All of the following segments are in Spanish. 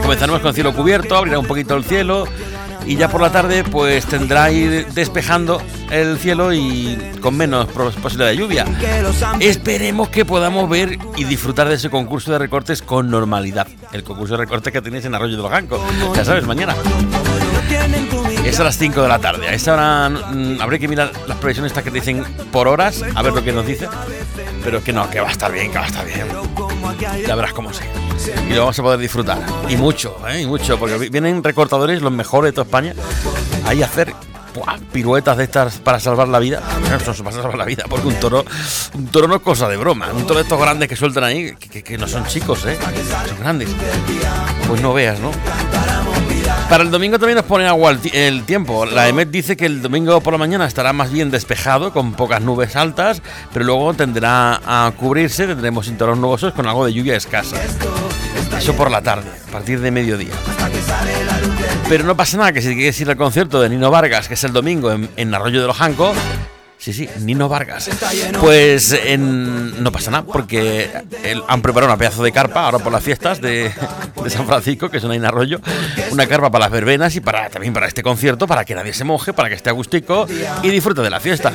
comenzaremos con cielo cubierto, abrirá un poquito el cielo y ya por la tarde pues tendrá ir despejando el cielo y con menos posibilidad de lluvia. Esperemos que podamos ver y disfrutar de ese concurso de recortes con normalidad. El concurso de recortes que tenéis en Arroyo de los Jancos, ya sabes, mañana. Es a las 5 de la tarde. A esa hora habría que mirar las previsiones estas que te dicen por horas, a ver lo que nos dice. Pero que no, que va a estar bien, Ya verás cómo sea. Y lo vamos a poder disfrutar. Y mucho, porque vienen recortadores, los mejores de toda España, ahí a hacer piruetas de estas para salvar la vida. Eso para salvar la vida, porque un toro no es cosa de broma. Un toro de estos grandes que sueltan ahí, que no son chicos, son grandes. Pues no veas, ¿no? Para el domingo también nos pone agua el tiempo. La EMET dice que el domingo por la mañana estará más bien despejado, con pocas nubes altas, pero luego tenderá a cubrirse, tendremos intervalos nubosos con algo de lluvia escasa. Eso por la tarde, a partir de mediodía. Pero no pasa nada, que si quieres ir al concierto de Nino Vargas, que es el domingo en Arroyo de los Jancos, sí, Nino Vargas, pues no pasa nada, porque han preparado una pedazo de carpa ahora por las fiestas de San Francisco, que son ahí en Arroyo, una carpa para las verbenas y también para este concierto, para que nadie se moje, para que esté agustico y disfrute de la fiesta.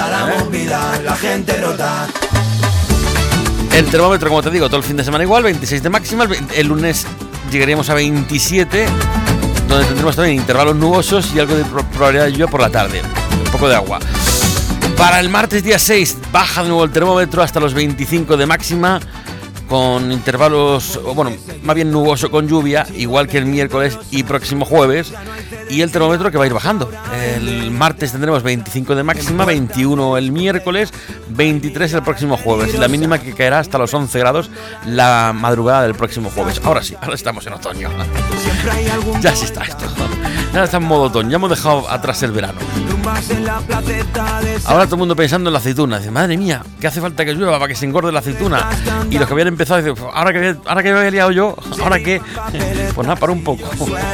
El termómetro, como te digo, todo el fin de semana igual, 26 de máxima, el lunes llegaríamos a 27, donde tendremos también intervalos nubosos y algo de probabilidad de lluvia por la tarde, un poco de agua. Para el martes día 6 baja de nuevo el termómetro hasta los 25 de máxima, con intervalos, más bien nuboso con lluvia, igual que el miércoles y próximo jueves, y el termómetro que va a ir bajando. El martes tendremos 25 de máxima, 21 el miércoles, 23 el próximo jueves, y la mínima que caerá hasta los 11 grados la madrugada del próximo jueves. Ahora estamos en otoño. Ya sí está esto. Ya está en modo otoño, ya hemos dejado atrás el verano. Ahora todo el mundo pensando en la aceituna. Dice, madre mía, ¿qué hace falta que llueva para que se engorde la aceituna? Y los que habían empezado dicen, ahora que me había liado yo, ¿ahora qué? Pues nada, para un poco.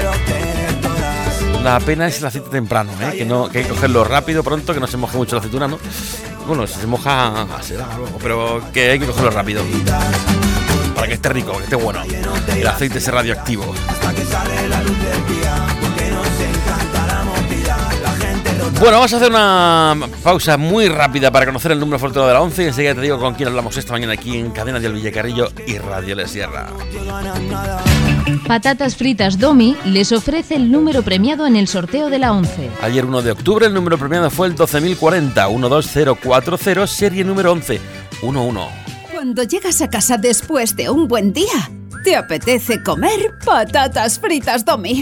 La pena es el aceite temprano, que hay que cogerlo rápido, pronto, que no se moje mucho la aceituna, ¿no? Bueno, si se moja, será luego, pero que hay que cogerlo rápido. Para que esté rico, que esté bueno. El aceite es radioactivo. Bueno, vamos a hacer una pausa muy rápida para conocer el número afortunado de la 11 y enseguida te digo con quién hablamos esta mañana aquí en Cadena del Villacarrillo y Radio La Sierra. Patatas Fritas Domi les ofrece el número premiado en el sorteo de la 11. Ayer 1 de octubre el número premiado fue el 12.040, 12040, serie número 11, 11. Cuando llegas a casa después de un buen día, te apetece comer patatas fritas Domi.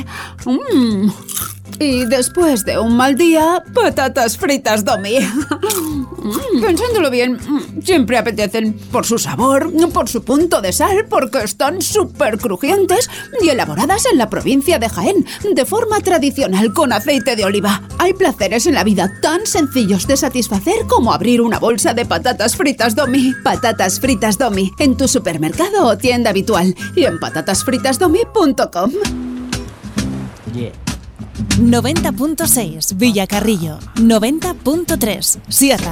Y después de un mal día, patatas fritas Domi. Pensándolo bien, siempre apetecen por su sabor, por su punto de sal, porque están súper crujientes y elaboradas en la provincia de Jaén, de forma tradicional con aceite de oliva. Hay placeres en la vida tan sencillos de satisfacer como abrir una bolsa de patatas fritas Domi. Patatas fritas Domi, en tu supermercado o tienda habitual y en patatasfritasdomi.com. 90.6 Villacarrillo, 90.3 Sierra.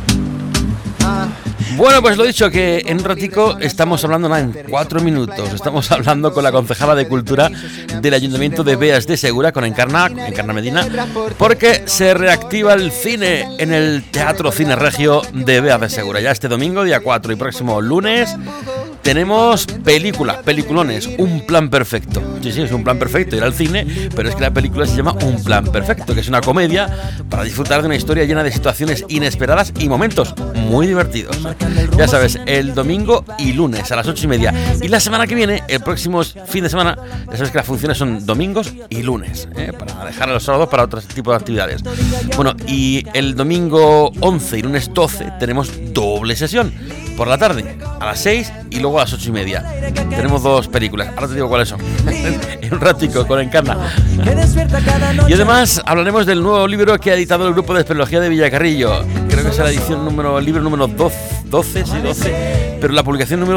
Bueno, pues lo dicho, que en un ratico estamos hablando en 4 minutos. Estamos hablando con la concejala de Cultura del Ayuntamiento de Beas de Segura, con Encarna Medina, porque se reactiva el cine en el Teatro Cine Regio de Beas de Segura. Ya este domingo, día 4 y próximo lunes, tenemos peliculones, Un Plan Perfecto. Sí, es un plan perfecto ir al cine, pero es que la película se llama Un Plan Perfecto, que es una comedia para disfrutar de una historia llena de situaciones inesperadas y momentos muy divertidos. Ya sabes, el domingo y lunes a las 8:30. Y la semana que viene, el próximo fin de semana, ya sabes que las funciones son domingos y lunes, para dejar a los sábados para otro tipo de actividades. Bueno, y el domingo 11 y lunes 12 tenemos doble sesión. Por la tarde, a las 6 y luego a las 8:30. Tenemos 2 películas, ahora te digo cuáles son. En un ratico con Encarna. Y además hablaremos del nuevo libro que ha editado el Grupo de Espeleología de Villacarrillo. Creo que es la edición libro número 12, pero la publicación número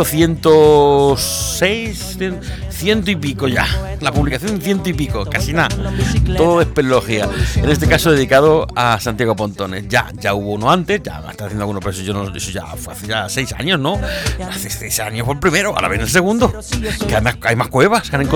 106, 100 y pico ya. La publicación 100 y pico, casi nada. Todo de espeleología. En este caso dedicado a Santiago Pontones. Ya hubo uno antes, ya está haciendo alguno, pero eso ya fue hace ya 6 años, ¿no? Hace 6 años fue el primero, ahora viene el segundo. Que además hay más cuevas que han encontrado.